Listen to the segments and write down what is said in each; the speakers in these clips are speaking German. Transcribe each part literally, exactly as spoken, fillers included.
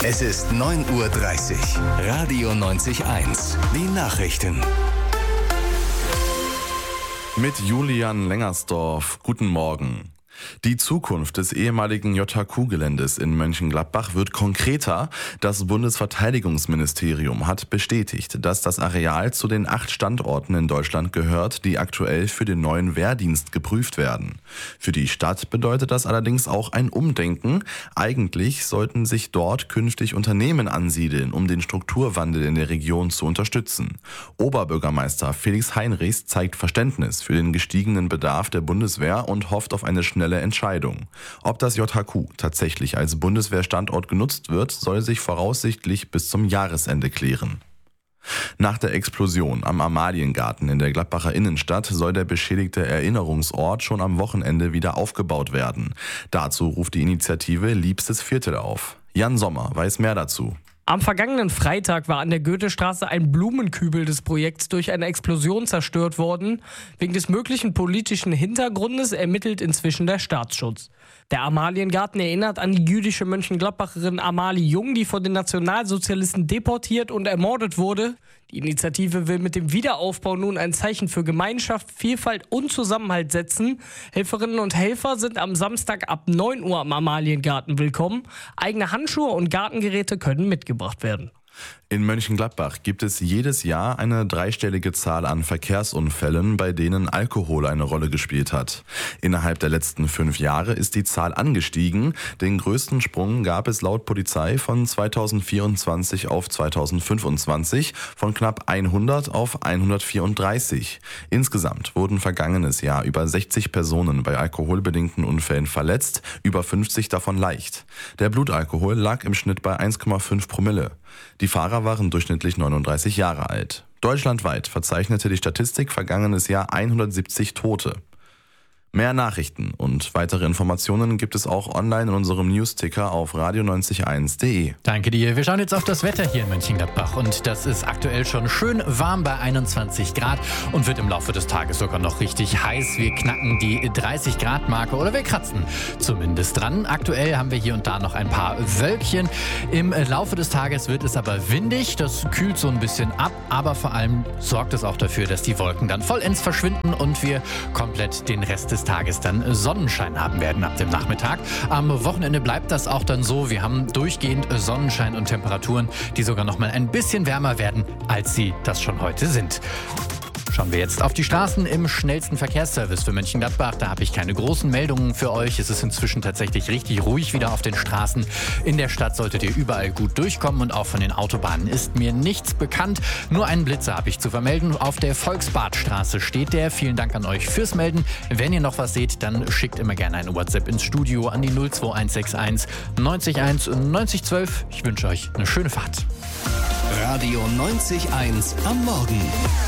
Es ist neun Uhr dreißig. Radio neunzig eins. Die Nachrichten. Mit Julian Lengersdorf. Guten Morgen. Die Zukunft des ehemaligen J H Q-Geländes in Mönchengladbach wird konkreter. Das Bundesverteidigungsministerium hat bestätigt, dass das Areal zu den acht Standorten in Deutschland gehört, die aktuell für den neuen Wehrdienst geprüft werden. Für die Stadt bedeutet das allerdings auch ein Umdenken. Eigentlich sollten sich dort künftig Unternehmen ansiedeln, um den Strukturwandel in der Region zu unterstützen. Oberbürgermeister Felix Heinrichs zeigt Verständnis für den gestiegenen Bedarf der Bundeswehr und hofft auf eine schnelle Entscheidung. Ob das J H Q tatsächlich als Bundeswehrstandort genutzt wird, soll sich voraussichtlich bis zum Jahresende klären. Nach der Explosion am Amaliengarten in der Gladbacher Innenstadt soll der beschädigte Erinnerungsort schon am Wochenende wieder aufgebaut werden. Dazu ruft die Initiative Liebstes Viertel auf. Jan Sommer weiß mehr dazu. Am vergangenen Freitag war an der Goethestraße ein Blumenkübel des Projekts durch eine Explosion zerstört worden. Wegen des möglichen politischen Hintergrundes ermittelt inzwischen der Staatsschutz. Der Amaliengarten erinnert an die jüdische Mönchengladbacherin Amalie Jung, die von den Nationalsozialisten deportiert und ermordet wurde. Die Initiative will mit dem Wiederaufbau nun ein Zeichen für Gemeinschaft, Vielfalt und Zusammenhalt setzen. Helferinnen und Helfer sind am Samstag ab neun Uhr am Amaliengarten willkommen. Eigene Handschuhe und Gartengeräte können mitgebracht werden. In Mönchengladbach gibt es jedes Jahr eine dreistellige Zahl an Verkehrsunfällen, bei denen Alkohol eine Rolle gespielt hat. Innerhalb der letzten fünf Jahre ist die Zahl angestiegen. Den größten Sprung gab es laut Polizei von zweitausendvierundzwanzig auf zweitausendfünfundzwanzig von knapp hundert auf hundertvierunddreißig. Insgesamt wurden vergangenes Jahr über sechzig Personen bei alkoholbedingten Unfällen verletzt, über fünfzig davon leicht. Der Blutalkohol lag im Schnitt bei eins Komma fünf Promille. Die Fahrer waren durchschnittlich neununddreißig Jahre alt. Deutschlandweit verzeichnete die Statistik vergangenes Jahr hundertsiebzig Tote. Mehr Nachrichten und weitere Informationen gibt es auch online in unserem Newsticker auf radio neunzig eins punkt de. Danke dir. Wir schauen jetzt auf das Wetter hier in Mönchengladbach und das ist aktuell schon schön warm bei einundzwanzig Grad und wird im Laufe des Tages sogar noch richtig heiß. Wir knacken die dreißig Grad Marke oder wir kratzen zumindest dran. Aktuell haben wir hier und da noch ein paar Wölkchen. Im Laufe des Tages wird es aber windig. Das kühlt so ein bisschen ab, aber vor allem sorgt es auch dafür, dass die Wolken dann vollends verschwinden und wir komplett den Rest des Tages dann Sonnenschein haben werden ab dem Nachmittag. Am Wochenende bleibt das auch dann so. Wir haben durchgehend Sonnenschein und Temperaturen, die sogar noch mal ein bisschen wärmer werden, als sie das schon heute sind. Schauen wir jetzt auf die Straßen im schnellsten Verkehrsservice für Mönchengladbach. Da habe ich keine großen Meldungen für euch. Es ist inzwischen tatsächlich richtig ruhig wieder auf den Straßen. In der Stadt solltet ihr überall gut durchkommen und auch von den Autobahnen ist mir nichts bekannt. Nur einen Blitzer habe ich zu vermelden. Auf der Volksbadstraße steht der. Vielen Dank an euch fürs Melden. Wenn ihr noch was seht, dann schickt immer gerne ein WhatsApp ins Studio an die null zwei eins sechs eins neunzig eins neunzig zwölf. Ich wünsche euch eine schöne Fahrt. Radio neunzig eins am Morgen.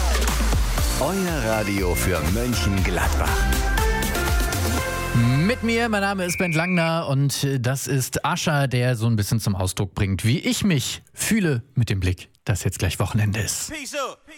Euer Radio für Mönchengladbach. Mit mir, mein Name ist Ben Langner und das ist Ascher, der so ein bisschen zum Ausdruck bringt, wie ich mich fühle mit dem Blick, dass jetzt gleich Wochenende ist.